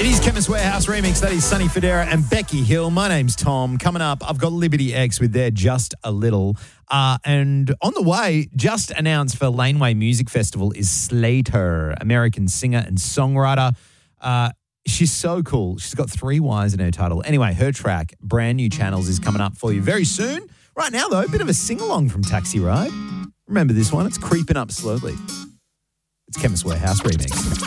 It is Chemist Warehouse Remix. That is Sonny Fodera and Becky Hill. My name's Tom. Coming up, I've got Liberty X with their Just a Little. And on the way, just announced for Laneway Music Festival is Slater, American singer and songwriter. She's so cool. She's got 3 Ys in her title. Anyway, her track, Brand New Channels, is coming up for you very soon. Right now, though, a bit of a sing-along from Taxi Ride. Remember this one? It's creeping up slowly. It's Chemist Warehouse Remix.